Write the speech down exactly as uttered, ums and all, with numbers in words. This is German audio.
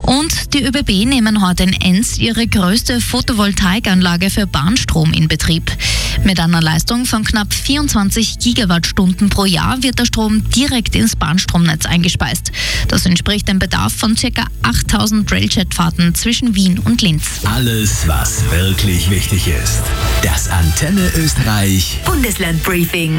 Und die ÖBB nehmen heute in Enns ihre größte Photovoltaikanlage für Bahnstrom in Betrieb. Mit einer Leistung von knapp vierundzwanzig Gigawattstunden pro Jahr wird der Strom direkt ins Bahnstromnetz eingespeist. Das entspricht dem Bedarf von ca. achttausend Railjet-Fahrten zwischen Wien und Linz. Alles, was wirklich wichtig ist. Das Antenne Österreich Bundesland Briefing.